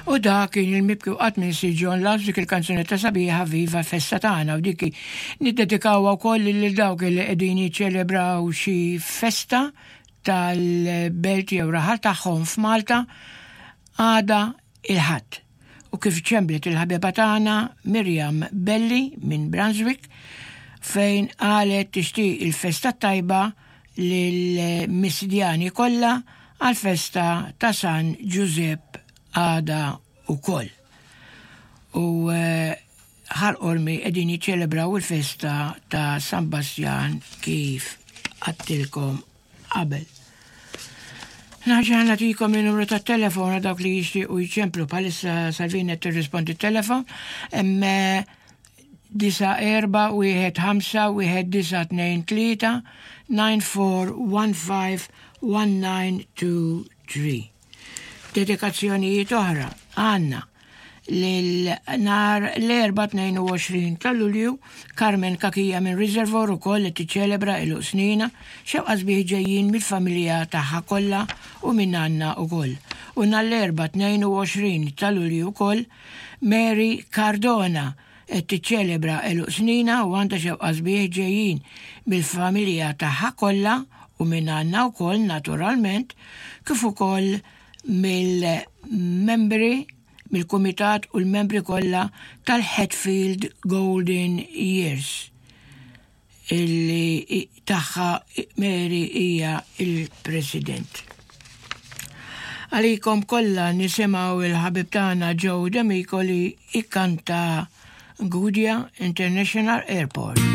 U da kien il-mibki u qatt minn John Love dik il-kanzunetta sabiħa Viva Festa tagħna u dik niddedikawha wkoll lil dawk li qegħdin jiċċelebraw xi festa tal-belt jew raħal tagħhom f'Malta għada il-ħadd. U kif ċemblet il-ħabiba tagħna Miriam Belli minn Brunswick fejn qalet tixtieq il-festa tajba lill-Missidjani kollha għal-festa ta' San Giuseppe għada ukoll. U ħarqolmi qegħdin jiċċelebraw il-festa ta' San Bastian kif għattilkom qabel. Naġan nagħtikom il-numru tat-telefon dawk li jixtiequ jċemplu bħalissa Salvina tirrispondi t-telefon hemm 9415-1923 Dedikazzjonijiet oħra għandna nar l-4-22 ta' Lulju Carmen Kakija minn Reservoir ukoll li tiċċelebra il snina xewqa sbieħ ġejjin mill-familja tagħha kollha u minn għandna ukoll. U nhar-4-22 ta' Lulju ukoll Mary Cardona qed tiċċelebra il snina u għandha xewqa sbieħ ġejjin mill-familja tagħha kollha u minn għandna wkoll naturalment kif ukoll mill-membri mill-Kumitat u l-membri kollha tal-Hatfield Golden Years illi tagħha Mary hija il-President. Għalikom kollha nisimgħu il-ħabib tagħna Joe D'Amico li ikkanta Goodyear International Airport.